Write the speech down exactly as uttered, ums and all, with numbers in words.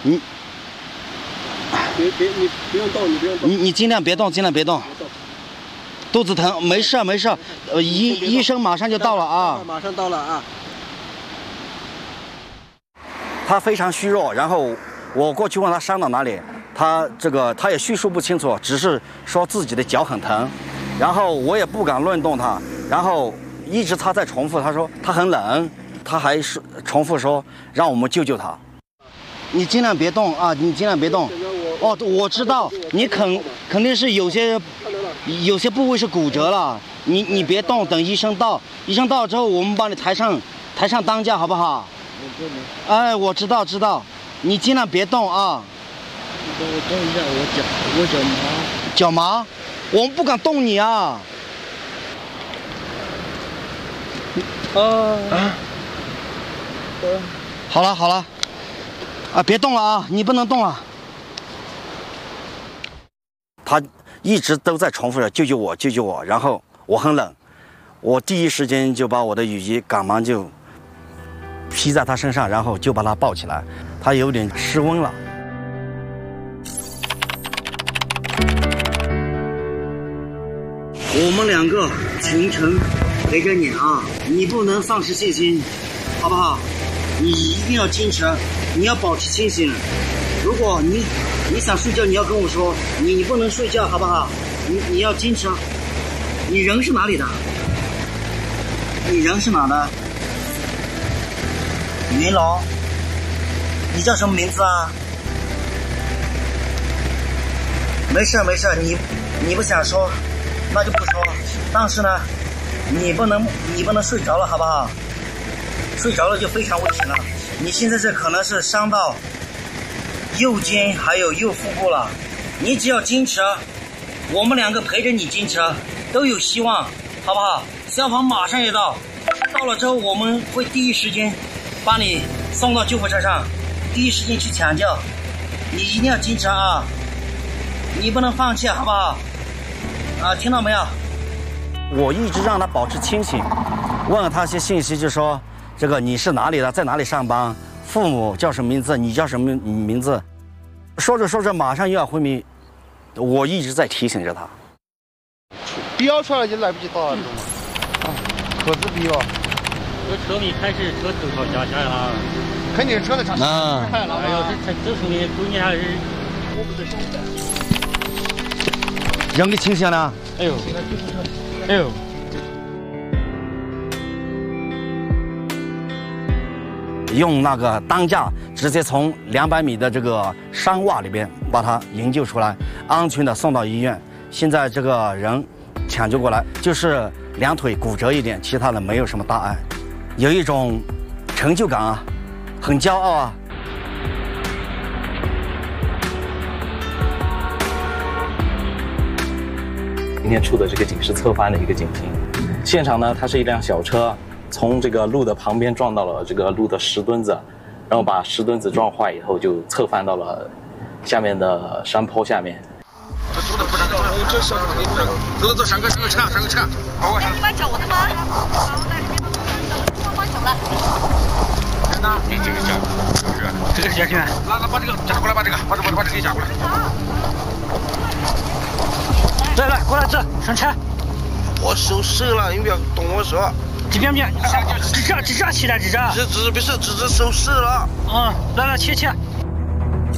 你别别，你不用动，你不用动。 你你尽量别动，尽量别动。肚子疼，没事没事，呃，医医生马上就到了啊。 马上到了啊。 他非常虚弱，然后我过去问他伤到哪里，他这个他也叙述不清楚，只是说自己的脚很疼，然后我也不敢乱动他，然后一直他在重复，他说他很冷，他还是重复说让我们救救他。你尽量别动啊，你尽量别动。哦，我知道，你肯肯定是有些有些部位是骨折了，你你别动，等医生到，医生到了之后，我们帮你抬上抬上担架，好不好？哎，我知道知道，你尽量别动啊。 你帮我动一下我脚，我脚麻。 脚麻？我们不敢动你啊。 啊啊。 好了好了，啊，别动了啊，你不能动了。他一直都在重复着救救我救救我，然后我很冷，我第一时间就把我的雨衣赶忙就披在他身上，然后就把他抱起来，他有点失温了。我们两个全程陪着你啊，你不能丧失信心，好不好？你一定要坚持，你要保持清醒。如果你你想睡觉，你要跟我说，你你不能睡觉，好不好？你你要坚持。你人是哪里的？你人是哪的？云龙。你叫什么名字啊？没事没事，你你不想说，那就不说了。但是呢，你不能你不能睡着了，好不好？睡着了就非常危险了。你现在这可能是伤到右肩还有右腹部了，你只要坚持，我们两个陪着你坚持，都有希望，好不好？消防马上也到，到了之后我们会第一时间把你送到救护车上，第一时间去抢救，你一定要坚持啊，你不能放弃，好不好？啊，听到没有？我一直让他保持清醒，问了他一些信息，就说这个你是哪里的，在哪里上班，父母叫什么名字，你叫什么名字？说着说着，马上又要昏迷，我一直在提醒着他。 飙出来就来不及到了，啊，可自逼了。 这车没开始，车头朝下下来了。 肯定是车在朝下啊！ 哎呦，这这这说明估计还是我不在上面。 人给清醒了。 哎呦，哎呦。 用那个担架直接从两百米的这个山洼里边把他营救出来，安全的送到医院。现在这个人抢救过来，就是两腿骨折一点，其他的没有什么大碍，有一种成就感啊，很骄傲啊。 今天出的这个警是侧翻的一个警情，现场呢，它是一辆小车。从这个路的旁边撞到了这个路的石墩子，然后把石墩子撞坏以后，就侧翻到了下面的山坡下面。 这走的不是这个，这小车给走走走，上个上个车，上个车，好啊！ 你把脚的吗？我帮脚了。 真的？你这个架，是不是？这个是架起来。拿拿把这个架过来，把这个，把这把把这个架过来。 来来，过来这上车。 我手湿了，你不要动我手。 这边边，直着直着起来，直着。 这这不是，这这手湿了。 嗯，来来，切切。